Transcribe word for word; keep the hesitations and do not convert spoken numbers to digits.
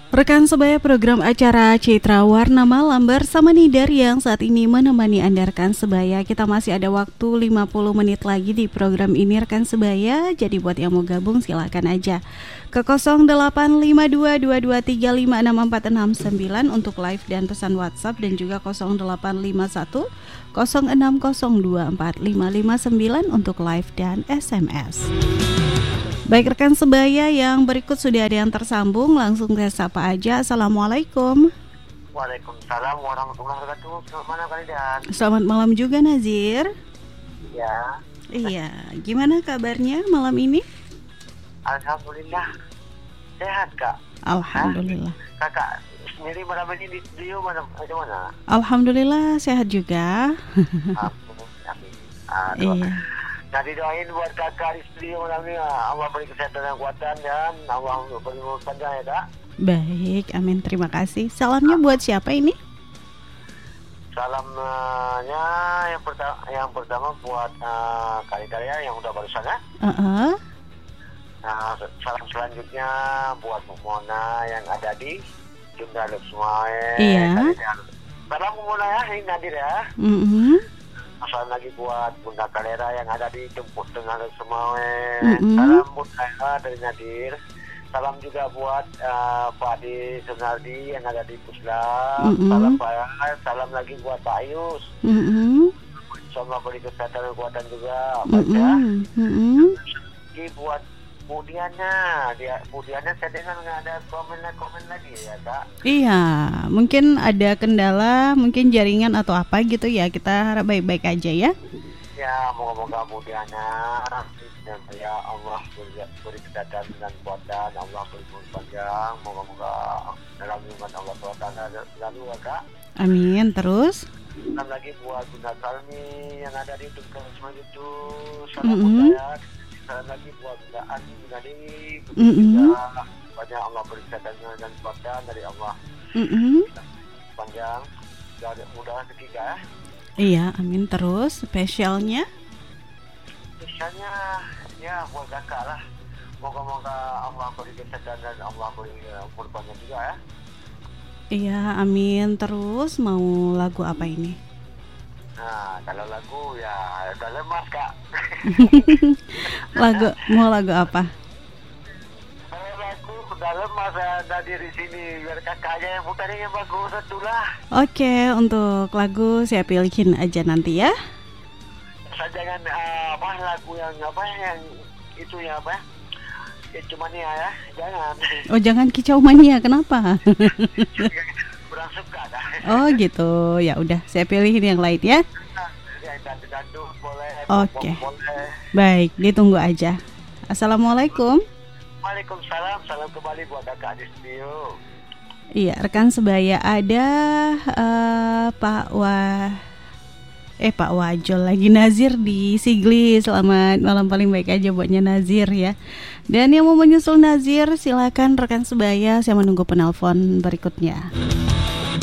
Rekan sebaya program acara Citra Warna Malam bersama Nidar yang saat ini menemani Anda rekan sebaya. Kita masih ada waktu lima puluh menit lagi di program ini rekan sebaya. Jadi buat yang mau gabung silakan aja ke nol delapan lima dua dua dua tiga lima enam empat enam sembilan untuk live dan pesan WhatsApp, dan juga nol delapan lima satu nol enam nol dua empat lima lima sembilan untuk live dan S M S. Baik rekan sebaya, yang berikut sudah ada yang tersambung, langsung saya sapa aja. Assalamualaikum. Waalaikumsalam warahmatullahi wabarakatuh. Selamat malam kalian. Selamat malam juga Nazir. Ya. Iya, gimana kabarnya malam ini? Alhamdulillah sehat kak. Alhamdulillah. Hah? Kakak sendiri malam ini di studio mana? Mana? Alhamdulillah sehat juga. Amin. Amin. Iya. Nah, didoain buat kakak di studio malam ini, Allah beri kesehatan dan kekuatan dan Allah beri umur panjang ya kak. Baik, amin, terima kasih. Salamnya buat siapa ini? Salamnya yang pertama, yang pertama buat uh, Kali-Karya yang udah barusan ya. Uh-uh. Nah, salam selanjutnya buat Bu Mona yang ada di Junda Luxmae. Iya. Salam Bu Mona ya, ini Nadir ya. Mm-hmm. Salam lagi buat Bunda Kalera yang ada di Jemput Tengah Luxmae. Mm-hmm. Salam Bunda dari Nadir. Salam juga buat uh, Pak Di Sunardi yang ada di Pusla. Mm-hmm. Salam Pak, salam lagi buat Pak Ayus. Mm-hmm. Semoga beri kesehatan dan kekuatan juga. Mm-hmm. Ya. Mm-hmm. Lagi buat Bu Diana, dia Bu Diana saya dengar nggak ada komen-komen lagi ya kak? Iya, mungkin ada kendala, mungkin jaringan atau apa gitu ya. Kita harap baik-baik aja ya. Ya, moga-moga Bu Diana dan ya Allah beri, beri kesehatan dan kekuatan, Allah beri umur panjang, moga-moga dalam lindungan Allah Taala selalu ya kak. Amin. Terus? Dan lagi buat Bunda Salmi yang ada di Tukang Semua itu, salam Mm-hmm. budaya. Salam lagi buat Bunda Ani, Bunda Dewi, Mm-hmm. banyak Allah beri kesehatan dan kekuatan dari Allah. Mm-hmm. Panjang dan mudah ketiga. Iya, amin. Terus spesialnya? Misalnya ya buat kakak lah, moga-moga Allah beri kesehatan dan Allah beri umur panjang juga ya. Iya, amin. Terus mau lagu apa ini? Nah, kalau lagu ya udah lemas kak. Lagu mau lagu apa? Kalau lagu udah lemas, ada di sini biar kakaknya yang putarnya yang bagus itulah. Oke, untuk lagu saya pilihin aja nanti ya. Saya jangan uh, apa lagu yang apa yang itu ya apa? Ya cuma nih ya, jangan. Oh, jangan kicau mania, kenapa? Kurang suka dah. Oh gitu, ya udah saya pilihin yang lain ya. Yang dandu-dandu boleh. Oke. Boleh. Baik, ditunggu aja. Assalamualaikum. Waalaikumsalam, salam kembali buat kakak di studio. Iya, rekan sebaya ada uh, Pak Wah Eh Pak Wajol lagi Nazir di Sigli. Selamat malam, paling baik aja buatnya Nazir ya. Dan yang mau menyusul Nazir silakan rekan sebaya, saya menunggu penelpon berikutnya.